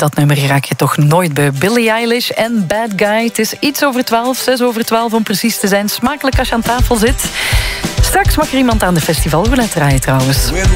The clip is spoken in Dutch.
dat nummer raak je toch nooit bij Billie Eilish en Bad Guy. Het is iets over 12, 6 over 12 om precies te zijn. Smakelijk als je aan tafel zit. Straks mag er iemand aan de festivalroulette draaien trouwens.